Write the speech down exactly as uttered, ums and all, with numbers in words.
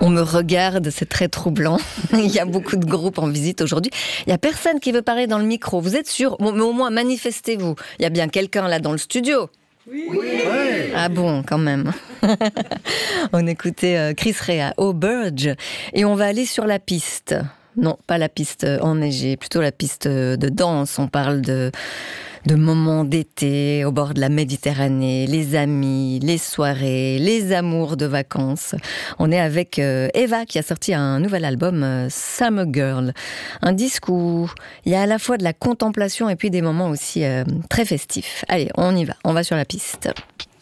On me regarde, c'est très troublant. Il y a beaucoup de groupes en visite aujourd'hui. Il n'y a personne qui veut parler dans le micro. Vous êtes sûr? Mais au moins, manifestez-vous. Il y a bien quelqu'un là dans le studio. Oui. oui. Ah bon, quand même. On écoutait Chris Rea, Oh Burge, et on va aller sur la piste. Non, pas la piste enneigée, plutôt la piste de danse. On parle de, de moments d'été au bord de la Méditerranée, les amis, les soirées, les amours de vacances. On est avec Eva qui a sorti un nouvel album, Summer Girl. Un disque où il y a à la fois de la contemplation et puis des moments aussi euh, très festifs. Allez, on y va, on va sur la piste.